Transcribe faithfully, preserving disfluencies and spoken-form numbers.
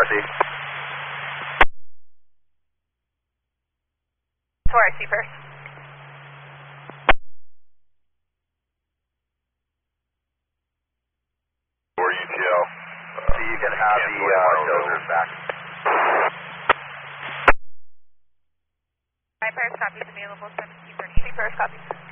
C. four R C first. four U T L. So you can have the uh, dozers back. Five Paris copies available, seventeen thirty. Paris copies.